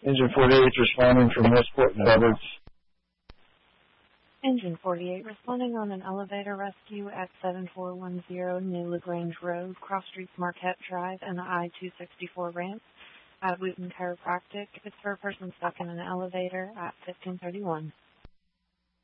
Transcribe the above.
Engine 48 responding from Westport and Hubbard. Engine 48 responding on an elevator rescue at 7410 New LaGrange Road, cross streets Marquette Drive and the I-264 ramp at Wooten Chiropractic. It's for a person stuck in an elevator at 1531.